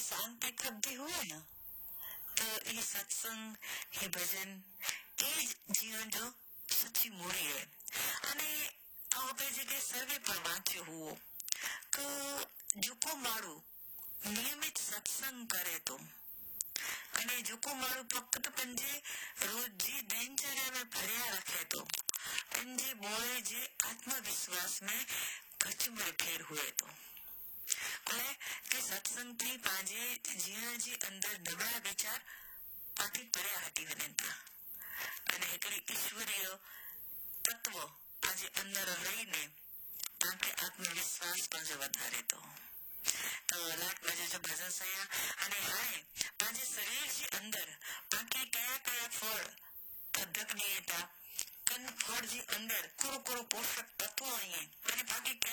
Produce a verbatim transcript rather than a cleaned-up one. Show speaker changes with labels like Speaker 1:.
Speaker 1: શાંતિ પ્રાપ્તિ હોય ને તો એ સત્સંગ, એ ભજન, એ જ જીવન જો સચ્ચી મૂડી है। અને આપણે જે કે સર્વે પર વાંચ્યું હુઓ કે જોકો માળું નિયમિત સત્સંગ કરે તો અને જોકો માળું ફક્ત पंजे रोजी दिनचर्या में भरिया रखे तो पंजे बोले जे आत्मविश्वास में कचमर फेर हुए तो कोई के सत्संग थी पांजे जीवन जी अंदर नबड़ा विचार पाटी पर्या हटी वनेता અને એકલી ઈશ્વરીય તત્વ આજે અંદર રહીને તાકે આત્મવિશ્વાસ પણ વધારે તો તો લાખ બજે જો ભજન સયા અને હાય પાંજે શરીર जी अंदर बाकी कया कया फल अध्यक नियता कन फल जी अंदर कुरु कुरु पोषक तत्व आए અને बाकी क्या